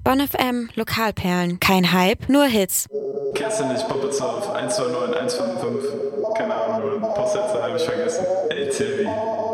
Bonn FM Lokalperlen. Kein Hype, nur Hits. Kennst du nicht? Poppezorf 129 155. Keine Ahnung, Postleitzahl habe ich vergessen. Ey, Tilby.